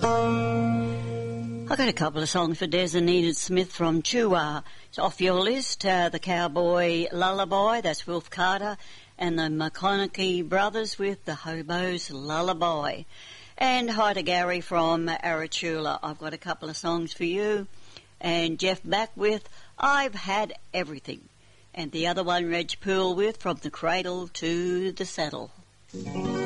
I got a couple of songs for Des and Enid Smith from Chua. It's off your list. The Cowboy Lullaby, that's Wilf Carter, and the McConaughey Brothers with the Hobo's Lullaby. And hi to Gary from Arachula. I've got a couple of songs for you. And Jeff back with I've Had Everything. And the other one, Reg Poole with From the Cradle to the Saddle.